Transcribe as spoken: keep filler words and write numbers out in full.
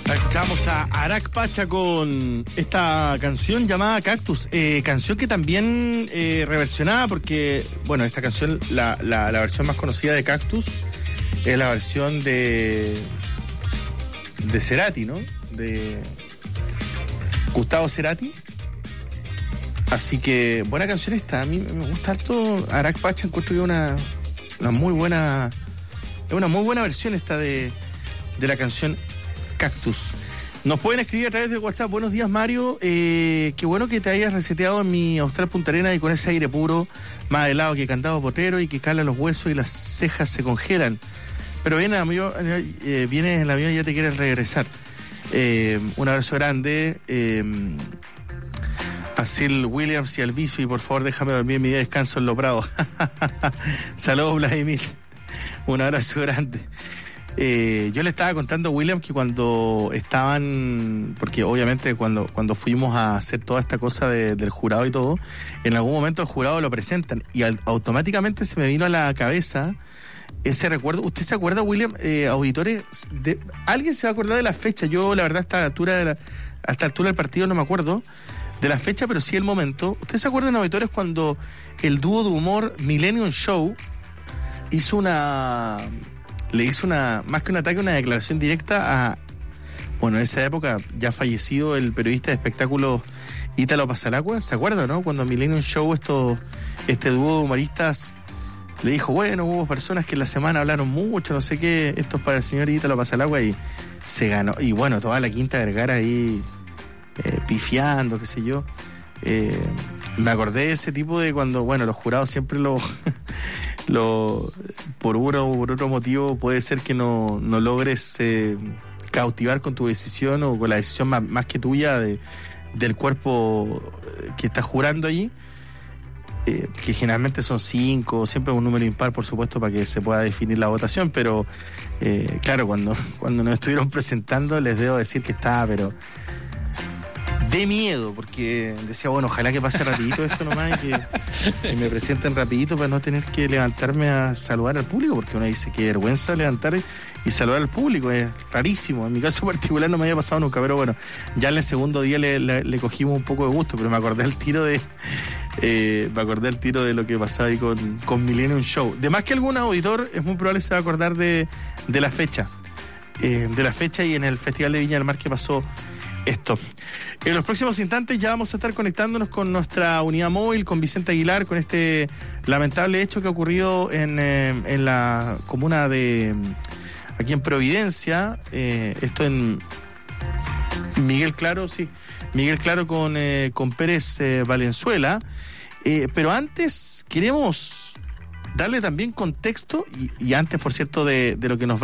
Escuchamos a Arak Pacha con esta canción llamada Cactus, eh, canción que también eh, reversionada, porque, bueno, esta canción, la, la, la versión más conocida de Cactus es la versión de de Cerati, ¿no? De Gustavo Cerati. Así que buena canción esta, a mí me gusta harto. Arak Pacha, encuentro que es una, una muy buena, es una muy buena versión esta de, de la canción Cactus. Nos pueden escribir a través de WhatsApp. Buenos días, Mario. Eh, qué bueno que te hayas reseteado en mi Austral Punta Arenas y con ese aire puro, más helado que cantaba Potero y que cala los huesos y las cejas se congelan. Pero viene, amigo, eh, vienes en el avión y ya te quieres regresar. Eh, un abrazo grande. Eh, a Sil Williams y al Vicio, y por favor déjame dormir en mi día de descanso en Los Prados. Saludos, Vladimir. Un abrazo grande. Eh, yo le estaba contando a William que cuando estaban, porque obviamente cuando, cuando fuimos a hacer toda esta cosa de, del jurado y todo, en algún momento el jurado lo presentan y al, automáticamente se me vino a la cabeza ese recuerdo. ¿Usted se acuerda, William, eh, auditores? De, ¿Alguien se va a acordar de la fecha? Yo la verdad a esta altura, de la, a esta altura del partido no me acuerdo de la fecha, pero sí el momento. ¿Usted se acuerdan, auditores, cuando el dúo de humor Millennium Show hizo una... le hizo una, más que un ataque, una declaración directa a, bueno, en esa época ya fallecido el periodista de espectáculos Ítalo Pasalacua? ¿Se acuerdan, no? Cuando Millennium Show, esto, este dúo de humoristas le dijo, bueno, hubo personas que en la semana hablaron mucho, no sé qué, esto es para el señor Ítalo Pasalacua, y se ganó, y bueno, toda la Quinta Vergara ahí eh, pifiando, qué sé yo. Eh, me acordé de ese tipo de cuando, bueno, los jurados siempre lo... Lo, por uno o por otro motivo puede ser que no, no logres eh, cautivar con tu decisión o con la decisión más, más que tuya de, del cuerpo que estás jurando allí, eh, que generalmente son cinco, siempre un número impar, por supuesto, para que se pueda definir la votación, pero eh, claro, cuando, cuando nos estuvieron presentando les debo decir que estaba, pero de miedo, porque decía, bueno, ojalá que pase rapidito esto nomás y que, que me presenten rapidito para no tener que levantarme a saludar al público, porque uno dice que vergüenza levantar y saludar al público, es rarísimo. En mi caso particular no me había pasado nunca, pero bueno, ya en el segundo día le, le, le cogimos un poco de gusto, pero me acordé el tiro de eh, me acordé el tiro de lo que pasaba ahí con, con Millennium Show. De más que algún auditor es muy probable se va a acordar de, de la fecha, eh, de la fecha y en el Festival de Viña del Mar que pasó esto. En los próximos instantes ya vamos a estar conectándonos con nuestra unidad móvil, con Vicente Aguilar, con este lamentable hecho que ha ocurrido en, eh, en la comuna de, aquí en Providencia, eh, esto en Miguel Claro, sí, Miguel Claro con, eh, con Pérez eh, Valenzuela, eh, pero antes queremos darle también contexto, y, y antes, por cierto, de, de lo que nos va